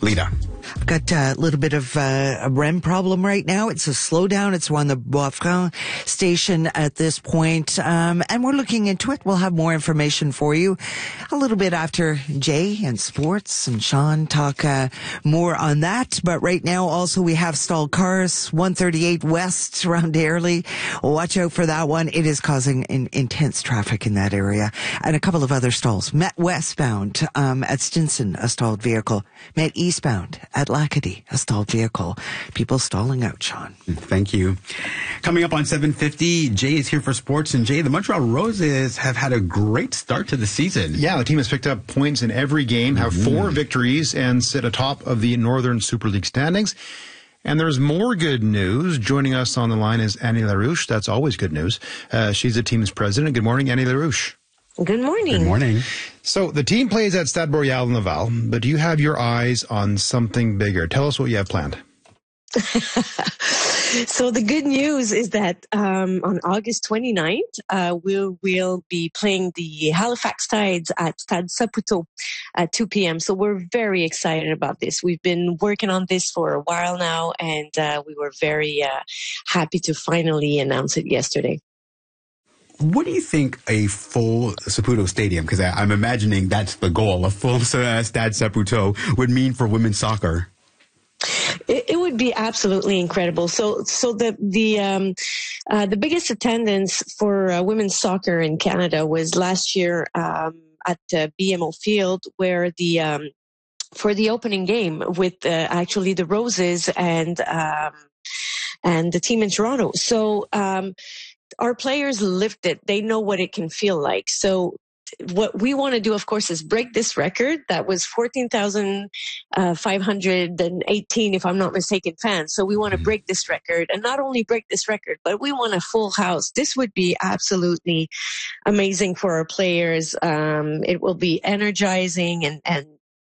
Lita. I've got a little bit of a REM problem right now. It's a slowdown. It's on the Bois-Franc station at this point. And we're looking into it. We'll have more information for you a little bit after Jay and sports and Sean talk more on that. But right now also we have stalled cars, 138 West around Airlie. Watch out for that one. It is causing intense traffic in that area. And a couple of other stalls. Met westbound at Stinson, a stalled vehicle. Met eastbound at Lackady, a stalled vehicle. People stalling out, Sean. Thank you. Coming up on 7:50, Jay is here for sports. And Jay, the Montreal Roses have had a great start to the season. Yeah, the team has picked up points in every game, have 4 victories, and sit atop of the Northern Super League standings. And there's more good news. Joining us on the line is Annie Larouche. That's always good news. She's the team's president. Good morning, Annie Larouche. Good morning. Good morning. So the team plays at Stade Boreal in Laval, but do you have your eyes on something bigger? Tell us what you have planned. So the good news is that on August 29th, we'll be playing the Halifax Tides at Stade Saputo at 2 p.m. So we're very excited about this. We've been working on this for a while now, and we were very happy to finally announce it yesterday. What do you think a full Saputo Stadium, because I'm imagining that's the goal, a full Stade Saputo would mean for women's soccer? It would be absolutely incredible. So the biggest attendance for women's soccer in Canada was last year at BMO Field, where for the opening game with actually the Roses and the team in Toronto. So our players lived it. They know what it can feel like. So what we want to do, of course, is break this record. That was 14,518, if I'm not mistaken, fans. So we want to break this record, and not only break this record, but we want a full house. This would be absolutely amazing for our players. It will be energizing and